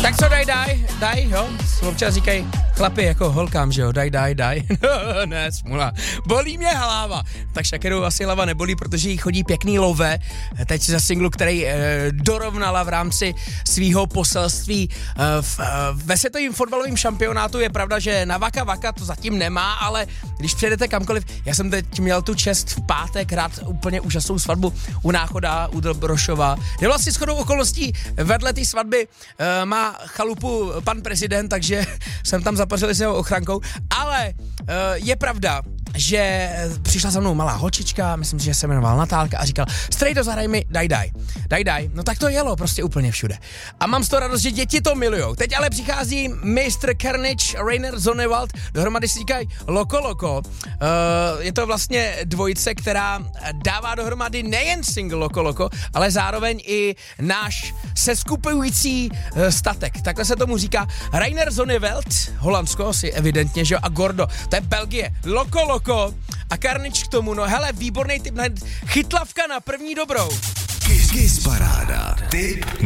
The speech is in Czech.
Tak co daj, jo? Občas říkají chlapi jako holkám, že jo, daj. Ne, smula. Bolí mě hlava. Tak Shakiru asi hlava nebolí, protože jí chodí pěkný love. Teď za singlu, který dorovnala v rámci svýho poselství ve světovém fotbalovém šampionátu. Je pravda, že na Waka Waka to zatím nemá, ale když přijedete kamkoliv, já jsem teď měl tu čest v pátek hrát úplně úžasnou svatbu u Náchoda, u Dobrošova. Je vlastně shodou okolností vedle té svatby má chalupu pan prezident, takže jsem tam zapařil s jeho ochrankou, ale je pravda, že přišla za mnou malá holčička, myslím, že se jmenovala Natálka a říkal, Strejdo, zahraj mi, daj. No tak to jelo prostě úplně všude. A mám z toho radost, že děti to milujou. Teď ale přichází Mr. Carnage, Rainer Zonnevald, dohromady si říkají Loko. Je to vlastně dvojice, která dává dohromady nejen single Loko, ale zároveň i náš seskupující statek. Takhle se tomu říká. Rainer Zonnevald, Holandsko asi evidentně, že jo, a Gordo, to je Belgie. Loko a Carnage k tomu, no hele, výborný typ, chytlavka na první dobrou. Kiss paráda. Tip